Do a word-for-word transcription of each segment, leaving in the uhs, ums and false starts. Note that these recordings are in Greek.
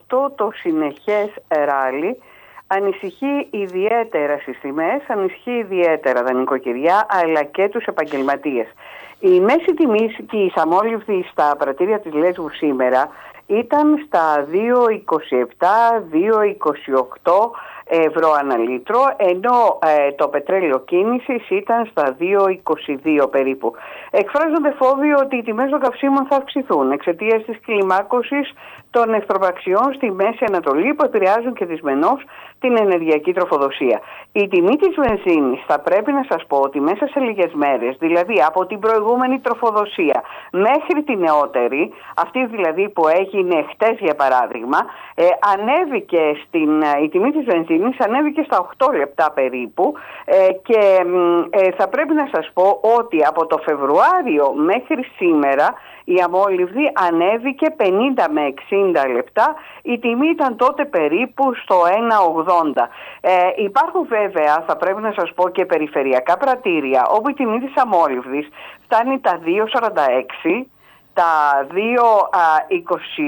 αυτό το συνεχές ράλι ανησυχεί ιδιαίτερα στις τιμές, ανησυχεί ιδιαίτερα τα νοικοκυριά αλλά και τους επαγγελματίες. Η μέση τιμή της αμόλυβδης στα πρατήρια της Λέσβου σήμερα ήταν στα δύο είκοσι επτά με δύο είκοσι οκτώ ευρώ ανά λίτρο, ενώ ε, το πετρέλαιο κίνησης ήταν στα δύο είκοσι δύο περίπου. Εκφράζονται φόβοι ότι οι τιμές των καυσίμων θα αυξηθούν εξαιτίας της κλιμάκωσης των εχθροπραξιών στη Μέση Ανατολή που επηρεάζουν και δυσμενώς την ενεργειακή τροφοδοσία. Η τιμή της βενζίνης θα πρέπει να σας πω ότι μέσα σε λίγες μέρες, δηλαδή από την προηγούμενη τροφοδοσία μέχρι την νεότερη, αυτή δηλαδή που έγινε χτες για παράδειγμα, ε, ανέβηκε στην, η τιμή της βενζίνης ανέβηκε στα οκτώ λεπτά περίπου ε, και ε, θα πρέπει να σας πω ότι από το Φεβρουάριο μέχρι σήμερα η αμόλυβδη ανέβηκε πενήντα με εξήντα λεπτά, η τιμή ήταν τότε περίπου στο ένα ογδόντα. Ε, υπάρχουν βέβαια, θα πρέπει να σας πω, και περιφερειακά πρατήρια όπου η τιμή της αμόλυβδης φτάνει τα δύο σαράντα έξι, τα δύο είκοσι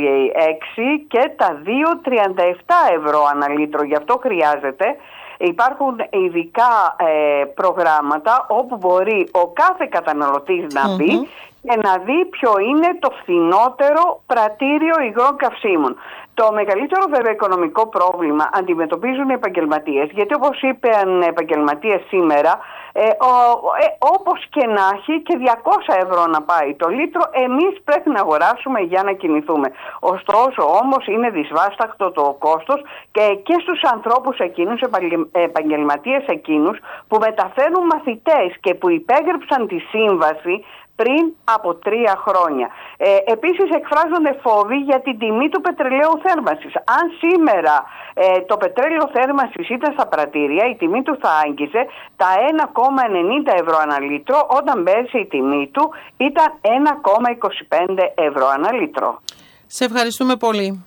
έξι και τα δύο τριάντα επτά ευρώ ανά λίτρο. Γι' αυτό χρειάζεται, υπάρχουν ειδικά ε, προγράμματα όπου μπορεί ο κάθε καταναλωτής να mm-hmm. μπει και να δει ποιο είναι το φθηνότερο πρατήριο υγρών καυσίμων. Το μεγαλύτερο βέβαια οικονομικό πρόβλημα αντιμετωπίζουν οι επαγγελματίες, γιατί όπως είπαν επαγγελματίες σήμερα, ε, ο, ε, όπως και να έχει και διακόσια ευρώ να πάει το λίτρο, εμείς πρέπει να αγοράσουμε για να κινηθούμε. Ωστόσο όμως είναι δυσβάσταχτο το κόστος και, και στους ανθρώπους εκείνους, επαγγελματίες εκείνους που μεταφέρουν μαθητές και που υπέγραψαν τη σύμβαση πριν από τρία χρόνια. Ε, επίσης εκφράζονται φόβοι για την τιμή του πετρελαίου θέρμανσης. Αν σήμερα ε, το πετρέλαιο θέρμανσης ήταν στα πρατήρια, η τιμή του θα άγγιζε τα ένα κόμμα ενενήντα ευρώ ανά λίτρο, όταν πέρσι η τιμή του ήταν ένα κόμμα είκοσι πέντε ευρώ ανά λίτρο. Σε ευχαριστούμε πολύ.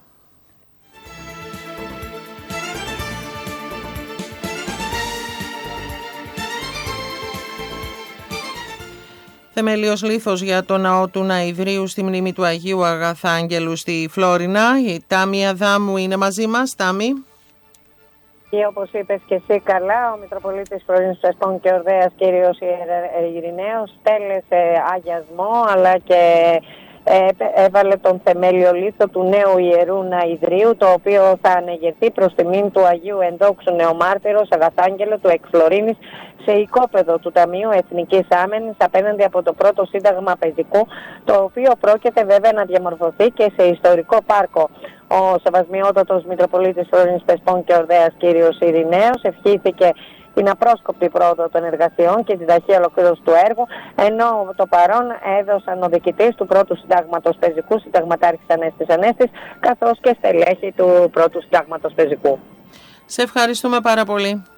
Θεμελίος λίθος για το ναό του Ναηδρίου στη μνήμη του Αγίου Αγαθάγγελου στη Φλόρινα. Η Τάμη Αδάμου είναι μαζί μας. Τάμη. Και όπως είπες και εσύ καλά, ο Μητροπολίτης Φλωρίνης Πρεσπών και Ορδέας κύριος Ειρηναίος τέλεσε αγιασμό αλλά και έβαλε τον θεμέλιο λίθο του νέου Ιερού Ναηδρίου, το οποίο θα ανεγερθεί προς τιμήν του Αγίου Ενδόξου Νεομάρτυρος Αγαθάγγελου του Εκφλωρίνης σε οικόπεδο του Ταμείου Εθνικής Άμενης απέναντι από το πρώτο Σύνταγμα Παιδικού, το οποίο πρόκειται βέβαια να διαμορφωθεί και σε ιστορικό πάρκο. Ο Σεβασμιότατος Μητροπολίτης Φλωρίνης Πρεσπών και Ορδέας κύριος Ειρηναίος ευχήθηκε την απρόσκοπτη πρόοδο των εργασιών και την ταχεία ολοκλήρωση του έργου, ενώ το παρόν έδωσαν ο διοικητής του πρώτου συντάγματος πεζικού, συνταγματάρχης Ανέστης Ανέστης, καθώς και στελέχη του πρώτου συντάγματος πεζικού. Σε ευχαριστούμε πάρα πολύ.